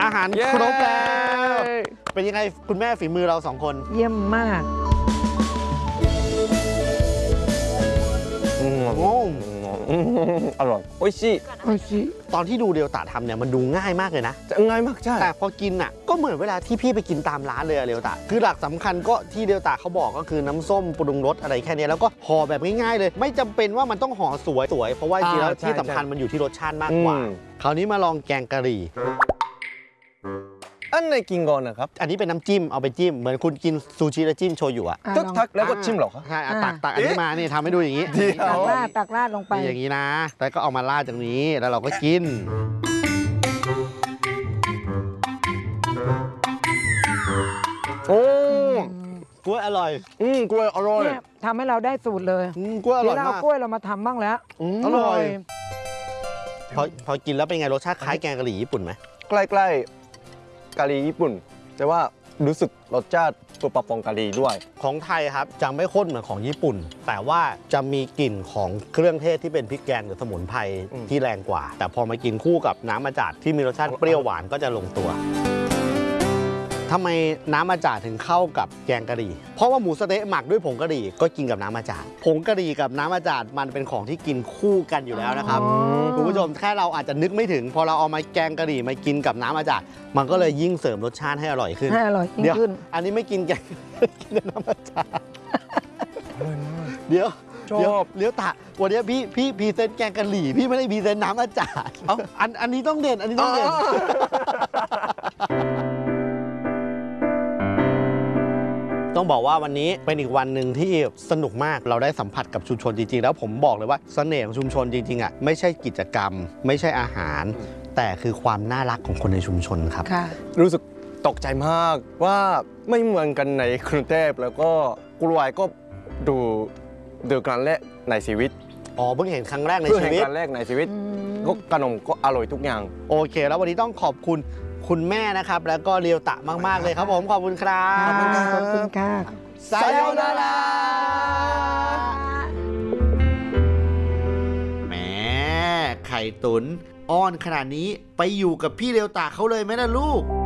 อาหารครบแล้วเป็นยังไงคุณแม่ฝีมือเรา2 คนเยี่ยมมากอร่อยโอ้ยชิตอนที่ดูเรียวตะทำเนี่ยมันดูง่ายมากเลยนะง่ายมากใช่แต่พอกินอ่ะก็เหมือนเวลาที่พี่ไปกินตามร้านเลยเรียวตะคือหลักสำคัญก็ที่เรียวตะเขาบอกก็คือน้ำส้มปรุงรสอะไรแค่นี้แล้วก็ห่อแบบง่ายๆเลยไม่จำเป็นว่ามันต้องห่อสวยเพราะว่าจริงๆแล้วที่สำคัญมันอยู่ที่รสชาติมากกว่าคราวนี้มาลองแกงกะหรี่อันไหนกินก่อนนะครับอันนี้เป็นน้ำจิ้มเอาไปจิ้มเหมือนคุณกินซูชิแล้วจิ้มโชยุอ่ะทักแล้วก็จิ้มหรอครับใช่ตักอันนี้มานี่ทำให้ดูอย่างนี้ตักราดลงไปอย่างนี้นะแล้วก็เอามาราดจากนี้แล้วเราก็กินโอ้กล้วยอร่อยกล้วยอร่อยทำให้เราได้สูตรเลยกล้วยอร่อยมากเรากล้วยเรามาทำบ้างแล้วอร่อยพอกินแล้วเป็นไงรสชาติคล้ายแกงกะหรี่ญี่ปุ่นไหมใกล้กะหรี่ญี่ปุ่นแต่ว่ารู้สึกรสชาติตัวปลาปองกะหรี่ด้วยของไทยครับจะไม่ข้นเหมือนของญี่ปุ่นแต่ว่าจะมีกลิ่นของเครื่องเทศที่เป็นพริกแกงหรือสมุนไพรที่แรงกว่าแต่พอมากินคู่กับน้ำมะจาดที่มีรสชาติเปรี้ยวหวานก็จะลงตัวทำไมน้ำมะจาดถึงเข้ากับแกงกะหรี่เพราะว่าหมูสะเต๊ะหมักด้วยผงกะหรี่ก็กินกับน้ำมะจาดผงกะหรี่กับน้ำมะจาดมันเป็นของที่กินคู่กันอยู่แล้วนะครับคุณผู้ชมแค่เราอาจจะนึกไม่ถึงพอเราเอามาแกงกะหรี่มากินกับน้ำมะจาดมันก็เลยยิ่งเสริมรสชาติให้อร่อยขึ้นให้อร่อยยิ่งขึ้นอันนี้ไม่กินแกงกินน้ำมะจาดเดี๋ยวตะวันนี้พี่พรีเซนต์แกงกะหรี่พี่ไม่ได้พรีเซนต์น้ำมะจาดอันนี้ต้องเด่นอันนี้ต้องเด่นต้องบอกว่าวันนี้เป็นอีกวันหนึ่งที่สนุกมากเราได้สัมผัสกับชุมชนจริงๆแล้วผมบอกเลยว่าเสน่ห์ของชุมชนจริงๆอ่ะไม่ใช่กิจกรรมไม่ใช่อาหารแต่คือความน่ารักของคนในชุมชนครับรู้สึกตกใจมากว่าไม่เหมือนกันในกรุงเทพแล้วก็กล้วยก็ดูครั้งแรกในชีวิตเพิ่งเห็นครั้งแรกในชีวิตครั้งแรกในชีวิตก็ขนมก็อร่อยทุกอย่างโอเคแล้ววันนี้ต้องขอบคุณคุณแม่นะครับแล้วก็เรียวตะมากๆเลยครับผมขอบคุณครับขอบคุณค่ะไซโยนาราแหมไข่ตุ๋นอ้อนขนาดนี้ไปอยู่กับพี่เรียวตะเขาเลยไหมนะลูก